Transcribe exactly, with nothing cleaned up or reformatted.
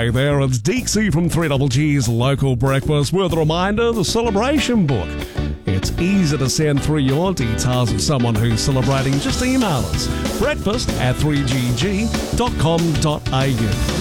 Hey there, it's Deeksy from three G G's Local Breakfast with a reminder, the celebration book. It's easy to send through your details of someone who's celebrating. Just email us, breakfast at three g g dot com dot a u.